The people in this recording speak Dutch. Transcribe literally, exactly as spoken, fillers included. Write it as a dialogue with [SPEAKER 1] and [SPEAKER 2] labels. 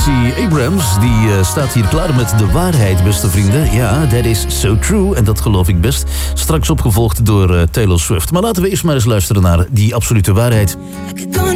[SPEAKER 1] Stacey Abrams, die uh, staat hier klaar met de waarheid, beste vrienden. Ja, that is so true. En dat geloof ik best. Straks opgevolgd door uh, Taylor Swift. Maar laten we eerst maar eens luisteren naar die absolute waarheid.